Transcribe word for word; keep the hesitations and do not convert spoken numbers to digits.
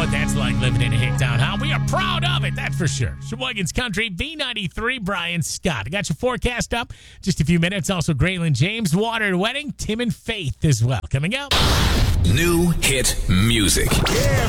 what that's like living in a hick town, huh? We are proud of it, that's for sure. Sheboygan's Country, B ninety-three, Brian Scott. I got your forecast up. Just a few minutes. Also, Graylin James, Water Wedding, Tim and Faith as well. Coming up. New hit music. Yeah.